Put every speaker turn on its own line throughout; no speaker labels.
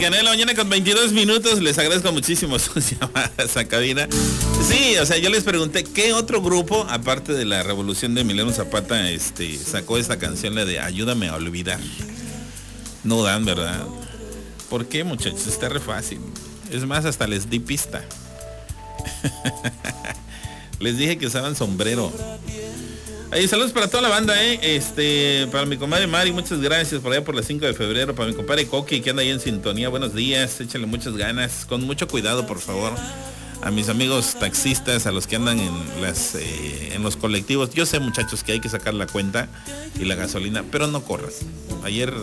Oigan, en la mañana con 22 minutos, les agradezco muchísimo sus llamadas a cabina. Sí, o sea, yo les pregunté, ¿qué otro grupo, aparte de la Revolución de Emiliano Zapata, sacó esta canción, la de Ayúdame a olvidar? No dan, ¿verdad? ¿Por qué, muchachos? Está re fácil. Es más, hasta les di pista. Les dije que usaban sombrero. Ahí, saludos para toda la banda, para mi comadre Mari, muchas gracias por allá por las 5 de febrero, para mi compadre Coqui, que anda ahí en sintonía, buenos días, échale muchas ganas, con mucho cuidado, por favor. A mis amigos taxistas, a los que andan en los colectivos, yo sé, muchachos, que hay que sacar la cuenta y la gasolina, pero no corras. Ayer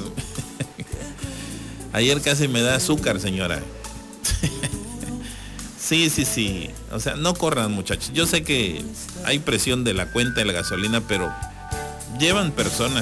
casi me da azúcar, señora. Sí. O sea, no corran, muchachos. Yo sé que hay presión de la cuenta de la gasolina, pero llevan personas.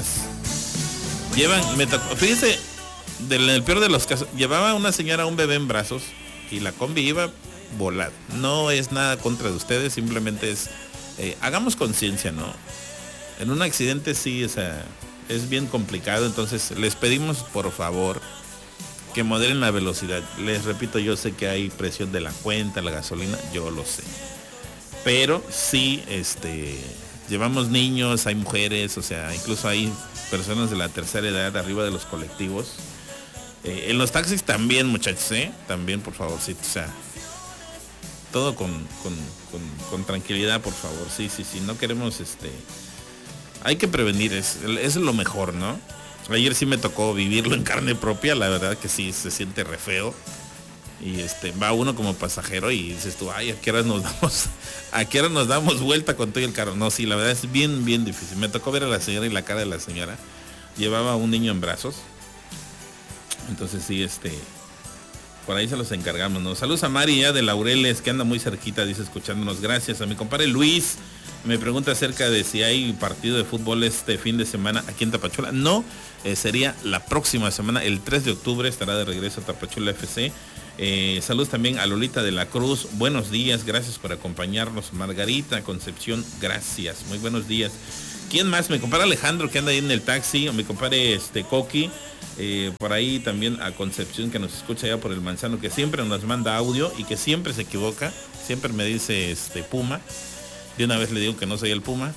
Fíjese, en el peor de los casos, llevaba una señora un bebé en brazos y la combi iba volada. No es nada contra de ustedes, simplemente es, hagamos conciencia, ¿no? En un accidente sí, o sea, es bien complicado, entonces les pedimos, por favor, que moderen la velocidad. Les repito, yo sé que hay presión de la cuenta, la gasolina, yo lo sé. Pero sí, llevamos niños, hay mujeres, o sea, incluso hay personas de la tercera edad arriba de los colectivos. En los taxis también, muchachos, también, por favor, sí, o sea, todo con tranquilidad, por favor. Sí, no queremos, hay que prevenir, es lo mejor, ¿no? Ayer sí me tocó vivirlo en carne propia, la verdad que sí se siente re feo. Y va uno como pasajero y dices tú, ay, ¿a qué hora nos damos vuelta con todo el carro? No, sí, la verdad es bien difícil. Me tocó ver a la señora y la cara de la señora. Llevaba a un niño en brazos. Entonces sí, por ahí se los encargamos, ¿no? Saludos a Mari ya de Laureles, que anda muy cerquita, dice, escuchándonos. Gracias. A mi compadre Luis, me pregunta acerca de si hay partido de fútbol este fin de semana aquí en Tapachula. No, sería la próxima semana, el 3 de octubre estará de regreso a Tapachula FC. Saludos también a Lolita de la Cruz, buenos días, gracias por acompañarnos. Margarita Concepción, gracias, muy buenos días. ¿Quién más? Mi compadre Alejandro, que anda ahí en el taxi, o mi compadre Coqui, por ahí también a Concepción, que nos escucha ya por el Manzano, que siempre nos manda audio y que siempre se equivoca, siempre me dice Puma. De una vez le digo que no soy el Puma.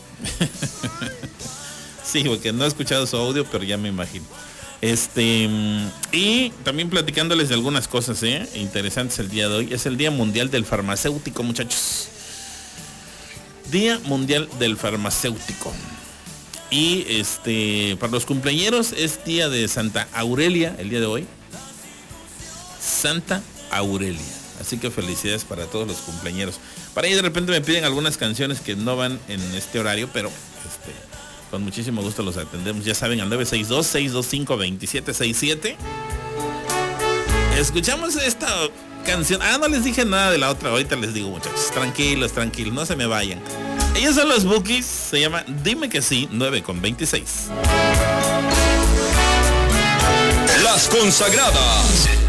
Sí, porque no he escuchado su audio, pero ya me imagino. Y también platicándoles de algunas cosas interesantes el día de hoy. Es el Día Mundial del Farmacéutico, muchachos. Día Mundial del Farmacéutico. Y para los cumpleañeros es día de Santa Aurelia el día de hoy. Santa Aurelia. Así que felicidades para todos los cumpleañeros. Para ahí de repente me piden algunas canciones que no van en este horario, pero con muchísimo gusto los atendemos. Ya saben, al 962-625-2767. Escuchamos esta canción. No les dije nada de la otra. Ahorita les digo, muchachos. Tranquilos, no se me vayan. Ellos son los Bookies. Se llama Dime que sí, 9:26.
Las consagradas.